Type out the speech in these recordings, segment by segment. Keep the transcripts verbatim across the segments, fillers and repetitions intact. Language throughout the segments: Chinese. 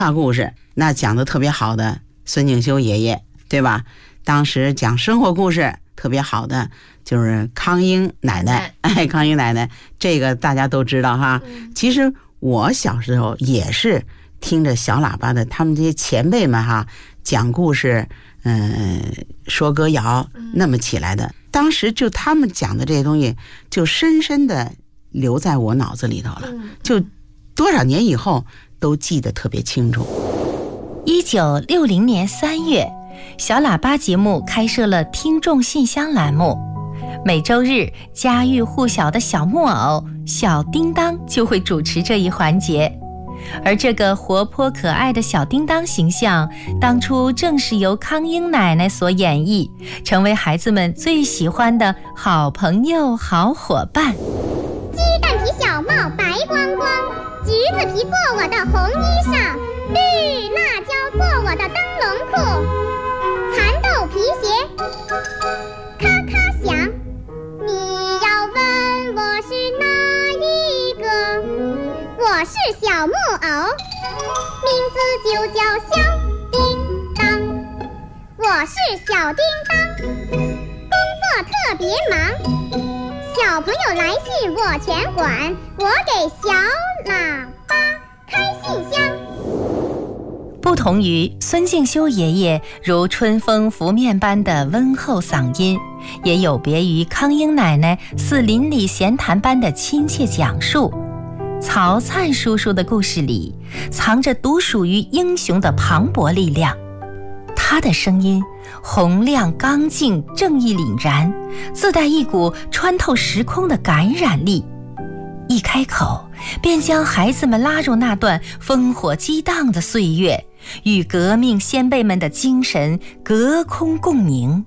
话故事，那讲的特别好的孙敬修爷爷，对吧？当时讲生活故事特别好的就是康英奶奶，哎，康英奶奶这个大家都知道哈。其实我小时候也是听着小喇叭的他们这些前辈们哈讲故事，嗯、呃，说歌谣那么起来的。当时就他们讲的这些东西就深深的留在我脑子里头了，就多少年以后都记得特别清楚。 一九六零年三月，小喇叭节目开设了听众信箱栏目，每周日家喻户晓的小木偶小叮当就会主持这一环节。而这个活泼可爱的小叮当形象，当初正是由康英奶奶所演绎，成为孩子们最喜欢的好朋友、好伙伴。 鸡蛋皮小帽白光光，橘子皮做我的红衣裳，绿辣椒做我的灯笼裤，蚕豆皮鞋咔咔响。你要问我是哪一个？我是小木偶，名字就叫小叮当。我是小叮当，工作特别忙，小朋友来信我全管，我给小喇叭开信箱。 不同于孙敬修爷爷如春风拂面般的温厚嗓音，也有别于康英奶奶似邻里闲谈般的亲切讲述。曹灿叔叔的故事里藏着独属于英雄的磅礴力量，他的声音洪亮刚劲，正义凛然，自带一股穿透时空的感染力，一开口便将孩子们拉入那段烽火激荡的岁月，与革命先辈们的精神隔空共鸣。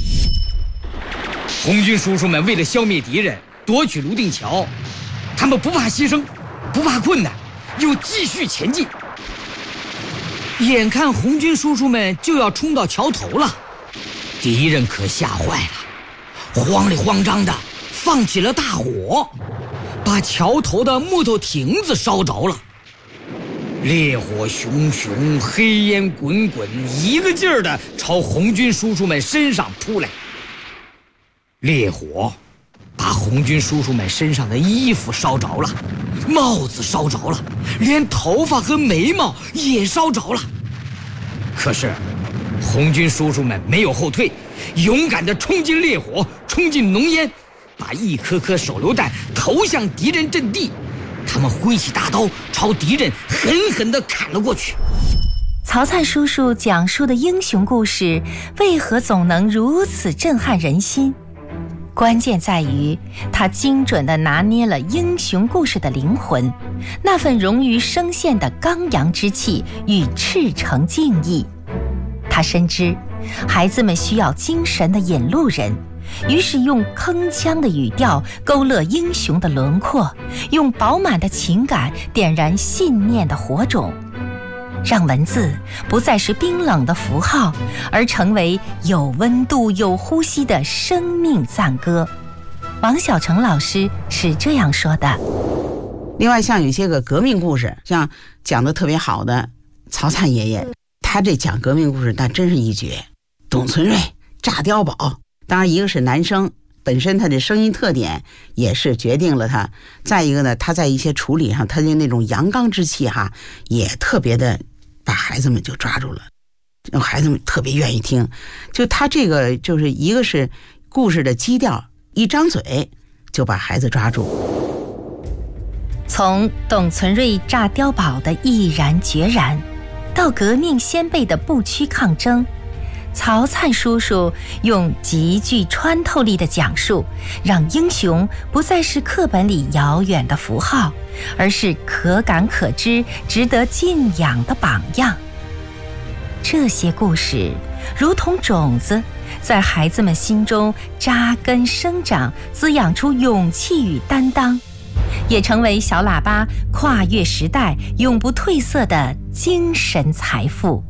红军叔叔们为了消灭敌人，夺取泸定桥，他们不怕牺牲，不怕困难，又继续前进。眼看红军叔叔们就要冲到桥头了，敌人可吓坏了，慌里慌张的放起了大火，把桥头的木头亭子烧着了。烈火熊熊，黑烟滚滚，一个劲儿的朝红军叔叔们身上扑来。烈火把红军叔叔们身上的衣服烧着了，帽子烧着了，连头发和眉毛也烧着了。可是红军叔叔们没有后退，勇敢地冲进烈火，冲进浓烟，把一颗颗手榴弹投向敌人阵地。他们挥起大刀朝敌人狠狠地砍了过去。 曹灿叔叔讲述的英雄故事为何总能如此震撼人心？关键在于他精准地拿捏了英雄故事的灵魂，那份融于声线的刚阳之气与赤诚敬意。他深知孩子们需要精神的引路人，于是用铿锵的语调勾勒英雄的轮廓，用饱满的情感点燃信念的火种，让文字不再是冰冷的符号，而成为有温度有呼吸的生命赞歌。王小成老师是这样说的。 另外像有些个革命故事，像讲的特别好的曹灿爷爷，他这讲革命故事那真是一绝。董存瑞、炸碉堡，当然一个是男生本身他的声音特点也是决定了他，再一个呢，他在一些处理上他的那种阳刚之气哈，也特别的把孩子们就抓住了，让孩子们特别愿意听。就他这个就是一个是故事的基调，一张嘴就把孩子抓住。 从董存瑞炸碉堡的毅然决然，到革命先辈的不屈抗争，曹灿叔叔用极具穿透力的讲述，让英雄不再是课本里遥远的符号，而是可感可知、值得敬仰的榜样。这些故事如同种子，在孩子们心中扎根生长，滋养出勇气与担当，也成为小喇叭跨越时代、永不褪色的精神财富。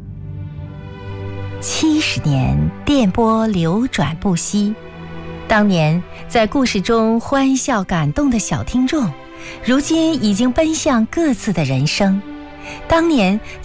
七十年电波流转不息，当年在故事中欢笑感动的小听众，如今已经奔向各自的人生， 当年